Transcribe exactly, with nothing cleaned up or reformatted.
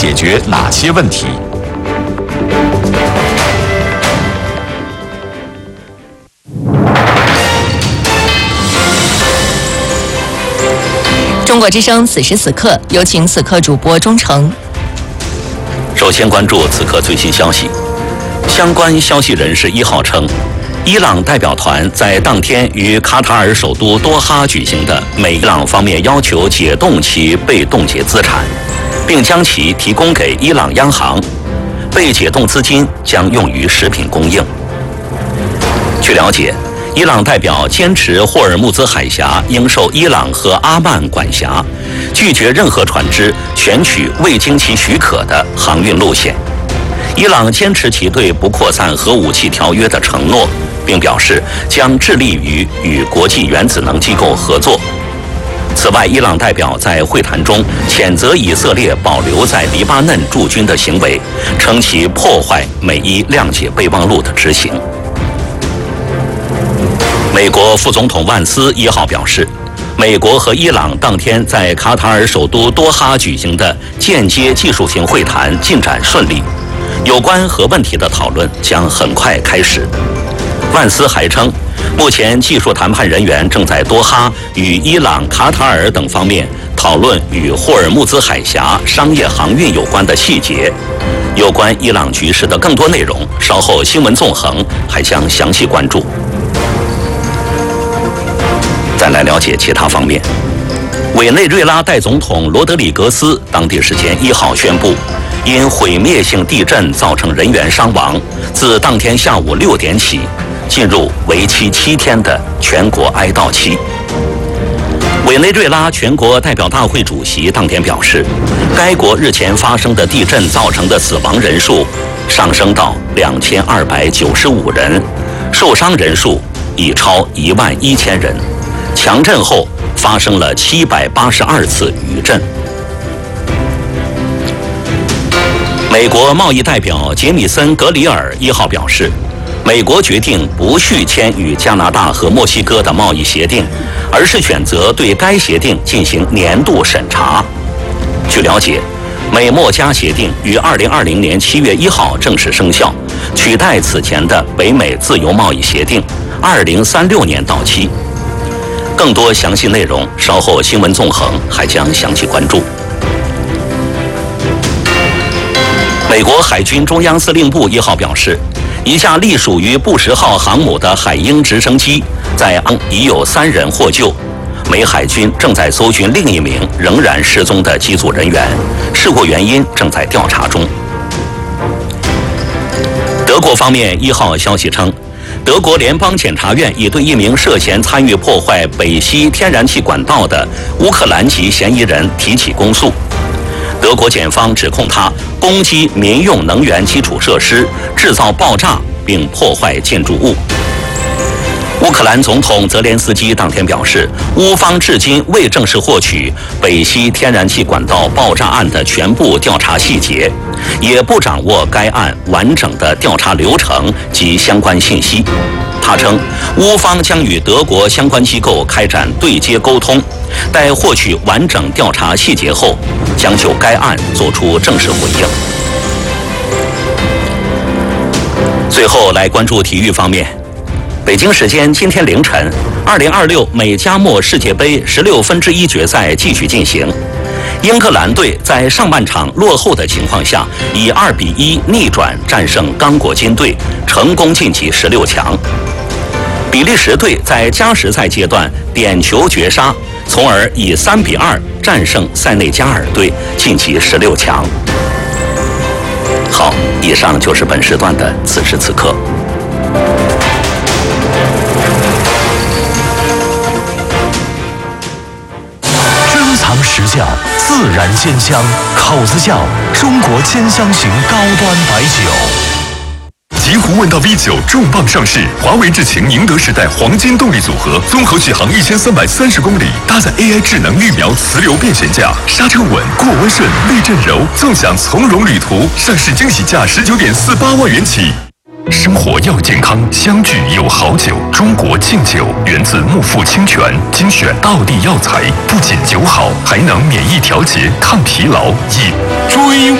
解决哪些问题？ 中国之声此时此刻，有请此刻主播钟诚。 首先关注此刻最新消息。相关消息人士一号称，伊朗代表团在当天于卡塔尔首都多哈举行的美伊朗方面要求解冻其被冻结资产，并将其提供给伊朗央行，被解冻资金将用于食品供应。据了解，伊朗代表坚持霍尔木兹海峡应受伊朗和阿曼管辖，拒绝任何船只选取未经其许可的航运路线。伊朗坚持其对不扩散核武器条约的承诺，并表示将致力于与国际原子能机构合作。此外，伊朗代表在会谈中谴责以色列保留在黎巴嫩驻军的行为，称其破坏美伊谅解备忘录的执行。美国副总统万斯一号表示，美国和伊朗当天在卡塔尔首都多哈举行的间接技术性会谈进展顺利，有关核问题的讨论将很快开始。万斯还称，目前技术谈判人员正在多哈与伊朗、卡塔尔等方面讨论与霍尔木兹海峡商业航运有关的细节。有关伊朗局势的更多内容，稍后新闻纵横还将详细关注。再来了解其他方面，委内瑞拉代总统罗德里格斯当地时间一号宣布，因毁灭性地震造成人员伤亡，自当天下午六点起，进入为期七天的全国哀悼期。委内瑞拉全国代表大会主席当天表示，该国日前发生的地震造成的死亡人数上升到两千二百九十五人，受伤人数已超一万一千人。强震后发生了七百八十二次余震。美国贸易代表杰米森·格里尔一号表示，美国决定不续签与加拿大和墨西哥的贸易协定，而是选择对该协定进行年度审查。据了解，美墨加协定于二零二零年七月一号正式生效，取代此前的北美自由贸易协定，二零三六年到期。更多详细内容，稍后新闻纵横还将详细关注。美国海军中央司令部一号表示，一架隶属于布什号航母的海鹰直升机在昂已有三人获救，美海军正在搜寻另一名仍然失踪的机组人员，事故原因正在调查中。德国方面一号消息称，德国联邦检察院已对一名涉嫌参与破坏北溪天然气管道的乌克兰籍嫌疑人提起公诉。德国检方指控他攻击民用能源基础设施，制造爆炸并破坏建筑物。乌克兰总统泽连斯基当天表示，乌方至今未正式获取北溪天然气管道爆炸案的全部调查细节，也不掌握该案完整的调查流程及相关信息。他称，乌方将与德国相关机构开展对接沟通，待获取完整调查细节后，将就该案作出正式回应。最后来关注体育方面。北京时间今天凌晨，二零二六美加墨世界杯十六分之一决赛继续进行。英格兰队在上半场落后的情况下，以二比一逆转战胜刚果金队，成功晋级十六强。比利时队在加时赛阶段点球绝杀，从而以三比二战胜塞内加尔队，晋级十六强。好，以上就是本时段的此时此刻。 珍藏实窖，自然鲜香，口子窖，中国千香型高端白酒。 极狐问道 V 九重磅上市，华为智擎宁德时代黄金动力组合，综合续航一千三百三十公里，搭载 A I 智能预瞄磁流变悬架，刹车稳，过弯顺，避震柔，纵享从容旅途。上市惊喜价十九点四八万元起。生活要健康，相聚有好酒。中国敬酒源自木富清泉，精选道地药材，不仅酒好，还能免疫调节、抗疲劳，以追。